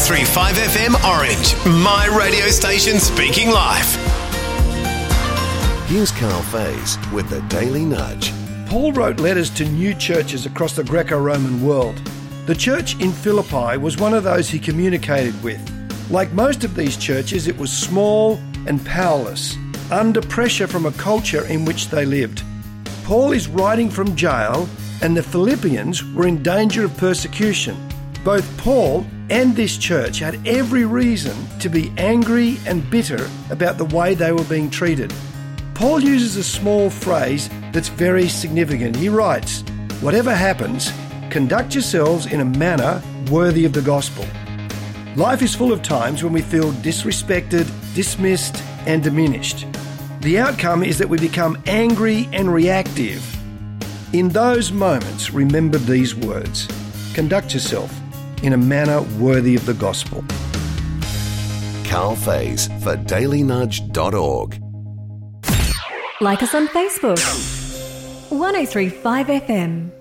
103.5 FM Orange, my radio station speaking live. Here's Carl Faze with the Daily Nudge. Paul wrote letters to new churches across the Greco-Roman world. The church in Philippi was one of those he communicated with. Like most of these churches, it was small and powerless, under pressure from a culture in which they lived. Paul is writing from jail, and the Philippians were in danger of persecution. Both Paul and this church had every reason to be angry and bitter about the way they were being treated. Paul uses a small phrase that's very significant. He writes, "Whatever happens, conduct yourselves in a manner worthy of the gospel." Life is full of times when we feel disrespected, dismissed, and diminished. The outcome is that we become angry and reactive. In those moments, remember these words: conduct yourself in a manner worthy of the gospel. Carl Faze for dailynudge.org. Like us on Facebook. 103.5 FM.